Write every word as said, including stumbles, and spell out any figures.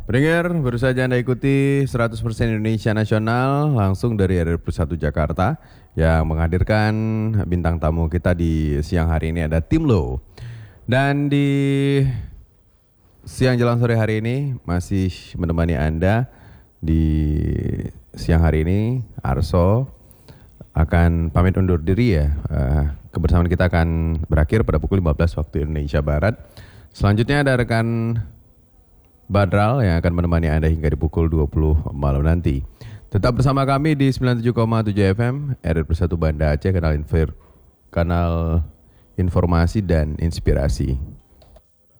Pendengar, baru saja Anda ikuti seratus persen Indonesia Nasional langsung dari R R P satu Jakarta yang menghadirkan bintang tamu kita di siang hari ini ada Tim Lo. Dan di siang jelang sore hari ini masih menemani Anda di siang hari ini Arso akan pamit undur diri ya. Uh, kebersamaan kita akan berakhir pada pukul lima belas waktu Indonesia Barat. Selanjutnya ada rekan Badral yang akan menemani Anda hingga di pukul dua puluh malam nanti. Tetap bersama kami di sembilan puluh tujuh koma tujuh F M R R P satu Banda Aceh, kanal, infor, kanal informasi dan inspirasi.